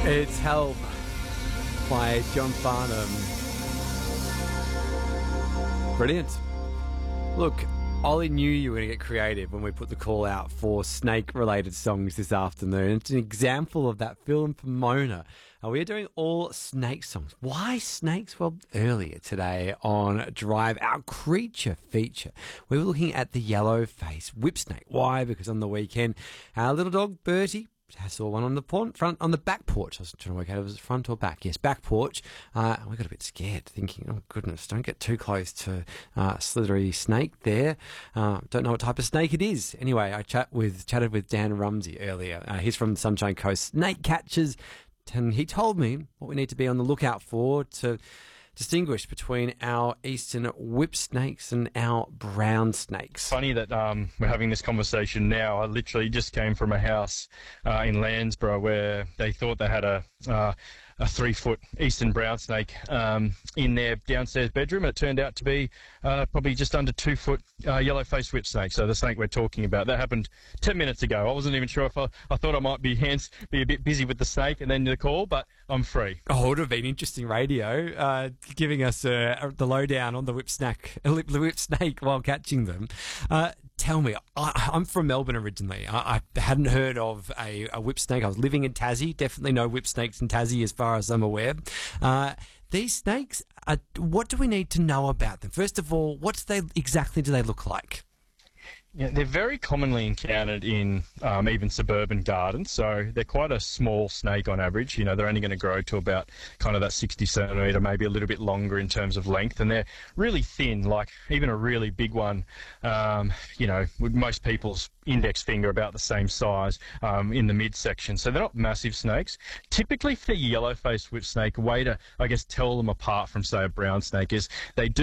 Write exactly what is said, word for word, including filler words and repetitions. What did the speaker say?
It's Help by John Farnham. Brilliant. Look, Ollie knew you were going to get creative when we put the call out for snake-related songs this afternoon. It's an example of that. Phil from Pomona. Uh, we are doing all snake songs. Why snakes? Well, earlier today on Drive, our creature feature, we were looking at the yellow-faced whip snake. Why? Because on the weekend, our little dog, Bertie, I saw one on the port, front, on the back porch. I was trying to work out if it was front or back. Yes, back porch. Uh, we got a bit scared, thinking, oh goodness, don't get too close to uh, slithery snake there. Uh, don't know what type of snake it is. Anyway, I chat with chatted with Dan Rumsey earlier. Uh, he's from Sunshine Coast Snake Catchers, and he told me what we need to be on the lookout for to distinguish between our eastern whip snakes and our brown snakes. Funny that um, we're having this conversation now. I literally just came from a house uh, in Landsborough where they thought they had a uh, a three-foot eastern brown snake um, in their downstairs bedroom. It turned out to be uh, probably just under two-foot uh, yellow-faced whip snake. So the snake we're talking about. That happened ten minutes ago. I wasn't even sure if I, I thought I might be hands be a bit busy with the snake and then the call, but I'm free. Oh, it would have been interesting radio, uh, giving us uh, the lowdown on the whip snake, the whip snake while catching them. Uh, tell me, I, I'm from Melbourne originally. I, I hadn't heard of a, a whip snake. I was living in Tassie. Definitely no whip snakes in Tassie as far as I'm aware. Uh, these snakes, uh, what do we need to know about them? First of all, what do they exactly do they look like? Yeah, they're very commonly encountered in um, even suburban gardens, so they're quite a small snake on average. You know, they're only going to grow to about kind of that sixty centimetre, maybe a little bit longer in terms of length, and they're really thin, like even a really big one, um, you know, with most people's index finger about the same size um, in the midsection. So they're not massive snakes. Typically for the yellow-faced whip snake, a way to, I guess, tell them apart from, say, a brown snake is they do